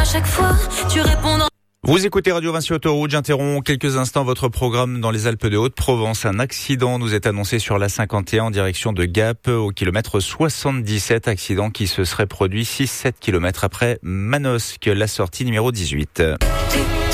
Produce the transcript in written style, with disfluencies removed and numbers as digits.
chaque fois, tu réponds dans... Vous écoutez Radio Vinci Autoroute, j'interromps quelques instants votre programme dans les Alpes de Haute-Provence. Un accident nous est annoncé sur la 51 en direction de Gap au kilomètre 77. Accident qui se serait produit 6-7 km après Manosque, la sortie numéro 18.